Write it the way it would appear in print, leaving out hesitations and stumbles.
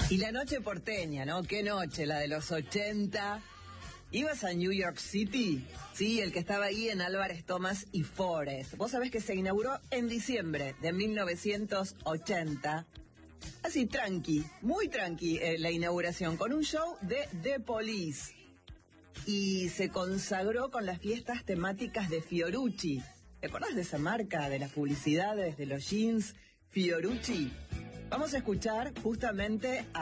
Y la noche porteña, ¿no? ¿Qué noche? La de los 80. ¿Ibas a New York City? Sí, el que estaba ahí en Álvarez Thomas y Forest. Vos sabés que se inauguró en diciembre de 1980. Así, tranqui, muy tranqui la inauguración, con un show de The Police. Y se consagró con las fiestas temáticas de Fiorucci. ¿Te acordás de esa marca, de las publicidades, de los jeans Fiorucci? Vamos a escuchar justamente a